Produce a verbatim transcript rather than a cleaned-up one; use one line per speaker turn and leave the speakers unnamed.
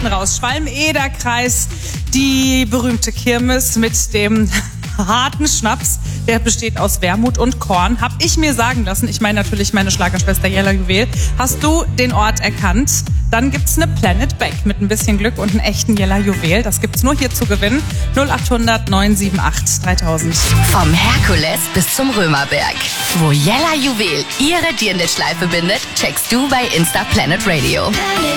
hinten raus. Schwalm-Eder-Kreis, die berühmte Kirmes mit dem harten Schnaps. Der besteht aus Wermut und Korn. Hab ich mir sagen lassen. Ich meine natürlich meine Schlagerschwester Jella Juwel. Hast du den Ort erkannt? Dann gibt's eine Planet Bag mit ein bisschen Glück und einen echten Jella Juwel. Das gibt's nur hier zu gewinnen. null acht hundert neun sieben acht dreitausend.
Vom Herkules bis zum Römerberg. Wo Jella Juwel ihre Dirndl-Schleife bindet, checkst du bei Insta Planet Radio.